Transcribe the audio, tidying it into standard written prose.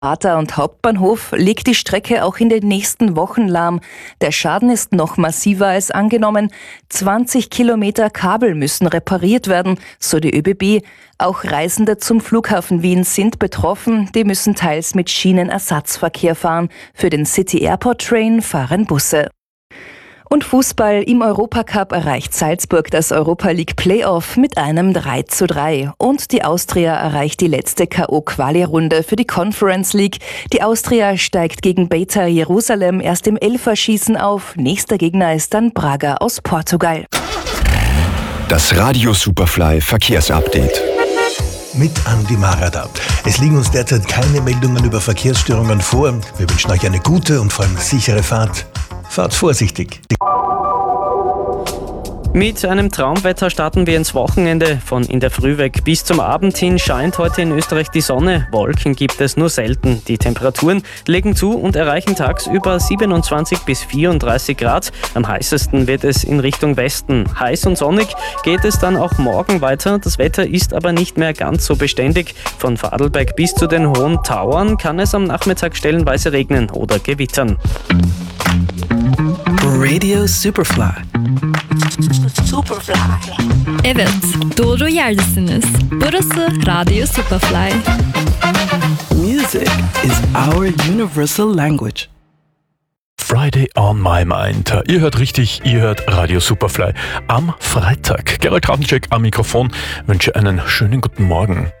Theater und Hauptbahnhof legt die Strecke auch in den nächsten Wochen lahm. Der Schaden ist noch massiver als angenommen. 20 Kilometer Kabel müssen repariert werden, so die ÖBB. Auch Reisende zum Flughafen Wien sind betroffen. Die müssen teils mit Schienenersatzverkehr fahren. Für den City Airport Train fahren Busse. Und Fußball: Im Europacup erreicht Salzburg das Europa League Playoff mit einem 3:3. Und die Austria erreicht die letzte K.O.-Quali-Runde für die Conference League. Die Austria steigt gegen Beta Jerusalem erst im Elferschießen auf. Nächster Gegner ist dann Braga aus Portugal. Das Radio Superfly Verkehrsupdate. Mit Andi Marada. Es liegen uns derzeit keine Meldungen über Verkehrsstörungen vor. Wir wünschen euch eine gute und vor allem sichere Fahrt. Fahrt vorsichtig. Mit einem Traumwetter starten wir ins Wochenende. Von in der Früh weg bis zum Abend hin scheint heute in Österreich die Sonne. Wolken gibt es nur selten. Die Temperaturen legen zu und erreichen tagsüber 27 bis 34 Grad. Am heißesten wird es in Richtung Westen. Heiß und sonnig geht es dann auch morgen weiter. Das Wetter ist aber nicht mehr ganz so beständig. Von Vorarlberg bis zu den Hohen Tauern kann es am Nachmittag stellenweise regnen oder gewittern. Radio Superfly. Evet, doğru yerdesiniz. Burası Radio Superfly. Music is our universal language. Friday on my mind. Ihr hört richtig, ihr hört Radio Superfly am Freitag. Gerald Kravencheck am Mikrofon, wünsche einen schönen guten Morgen.